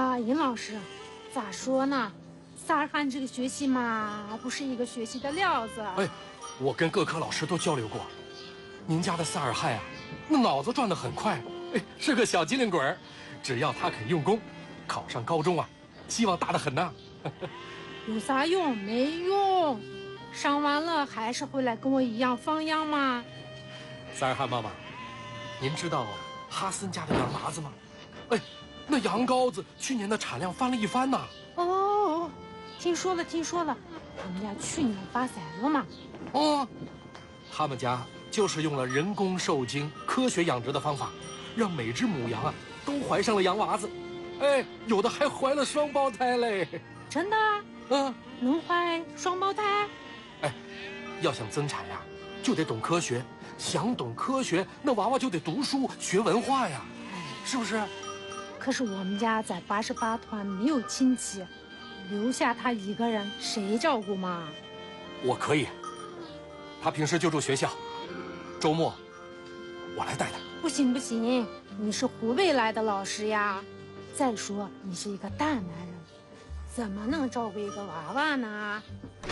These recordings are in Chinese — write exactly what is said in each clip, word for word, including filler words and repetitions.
呀，尹老师，咋说呢？萨尔罕这个学习嘛，不是一个学习的料子。 哎，我跟各科老师都交流过，您家的萨尔罕啊，那脑子转得很快，哎，是个小机灵鬼儿。只要他肯用功，考上高中啊，希望大得很呐。 有啥用？没用，上完了还是回来跟我一样放羊吗？ 萨尔罕妈妈，您知道哈森家的羊娃子吗？哎，那羊羔子去年的产量翻了一番呐。 哦，听说了，听说了，他们家去年发财了嘛？ 哦，他们家就是用了人工受精、科学养殖的方法，让每只母羊啊都怀上了羊娃子。哎，有的还怀了双胞胎嘞。 真的？ 嗯， 能怀双胞胎？ 哎，要想增产呀，就得懂科学。想懂科学，那娃娃就得读书学文化呀，是不是？ 可是我们家在八十八团没有亲戚，留下他一个人，谁照顾嘛？ 我可以，他平时就住学校，周末我来带他。 不行不行，你是湖北来的老师呀。再说你是一个大男人，怎么能照顾一个娃娃呢？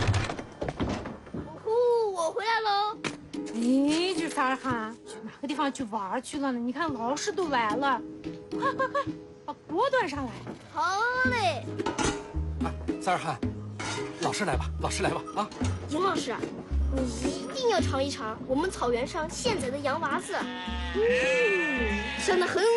呼，我回来喽！ 哎，这萨尔罕去哪个地方去玩去了呢？你看老师都来了，快快快，把锅端上来。 好嘞。 哎，萨尔罕，老师来吧，老师来吧啊！ 尹老师，你一定要尝一尝我们草原上现宰的羊娃子，嗯，香得很。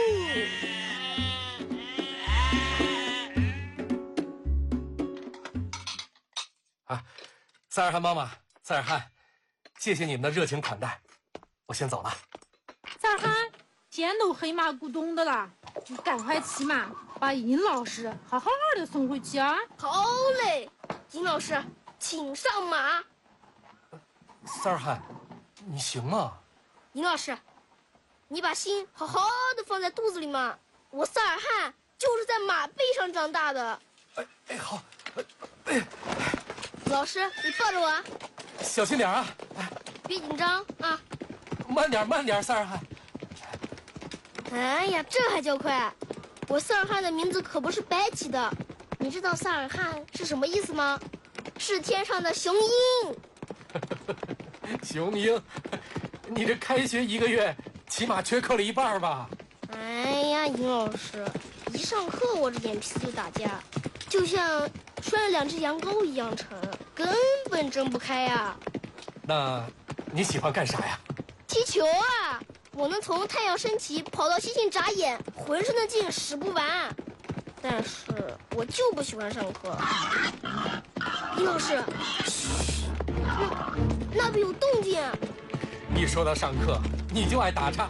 啊，萨尔罕妈妈，萨尔罕，谢谢你们的热情款待，我先走了。 萨尔罕，天都黑马咕咚的了，你赶快骑马把尹老师好好的送回去啊！ 好嘞，尹老师，请上马。 萨尔罕，你行吗？ 尹老师，你把心好好的放在肚子里嘛。我萨尔罕就是在马背上长大的。 哎哎，好，哎。 老师，你抱着我啊， 小心点啊！哎， 别紧张啊， 慢点，慢点，萨尔罕。 哎呀，这还叫快！我萨尔罕的名字可不是白起的，你知道萨尔罕是什么意思吗？是天上的雄鹰。 雄鹰，你这开学一个月，起码缺课了一半吧？ 哎呀，尹老师，一上课我这脸皮就打架，就像拴了两只羊羔一样沉，根本睁不开呀。 那你喜欢干啥呀？ 踢球啊！我能从太阳升起跑到星星眨眼，浑身的劲使不完。但是我就不喜欢上课。尹老师，嘘，那那边有动静。 一说到上课，你就爱打岔。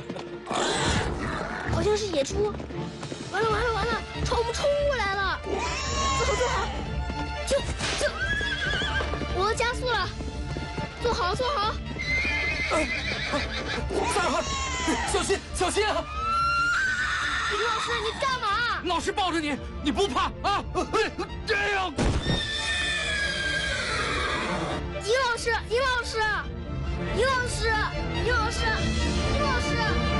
好像是野猪。完了完了完了，朝我们冲过来了！坐好坐好，就就，我要加速了，坐好坐好。 萨尔罕，小心小心啊！ 尹老师，你干嘛？ 老师抱着你，你不怕啊？这样。 尹老师，尹老师，尹老师，尹老师，尹老师。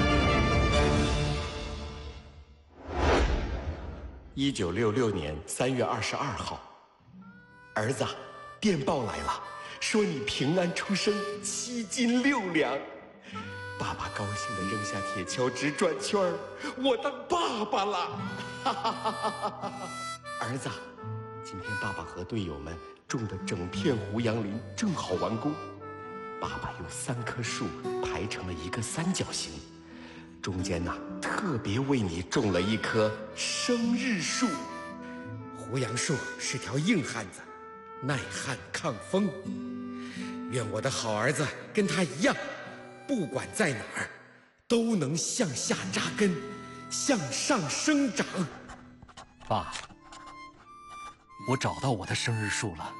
一九六六年三月二十二号，儿子，电报来了，说你平安出生，七斤六两。爸爸高兴地扔下铁锹，直转圈儿，我当爸爸了！哈哈哈哈哈！儿子，今天爸爸和队友们种的整片胡杨林正好完工。爸爸用三棵树排成了一个三角形，中间呢特别为你种了一棵生日树。 胡杨树是条硬汉子，耐旱抗风。愿我的好儿子跟他一样，不管在哪儿，都能向下扎根，向上生长。 爸，我找到我的生日树了。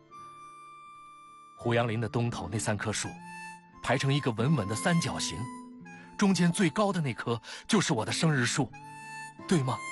胡杨林的东头那三棵树，排成一个稳稳的三角形，中间最高的那棵就是我的生日树，对吗？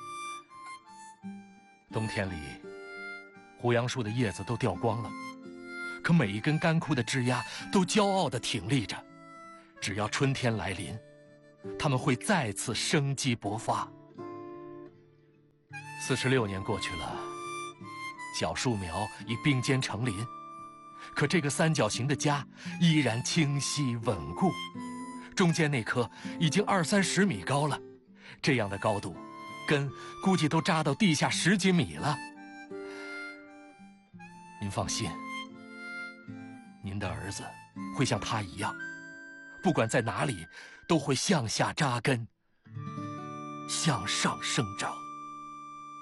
冬天里，胡杨树的叶子都掉光了，可每一根干枯的枝丫都骄傲地挺立着。只要春天来临，它们会再次生机勃发。 四十六年过去了，小树苗已并肩成林，可这个三角形的家依然清晰稳固。中间那棵已经二三十米高了，这样的高度，根估计都扎到地下十几米了。您放心，您的儿子会像他一样，不管在哪里，都会向下扎根，向上生长。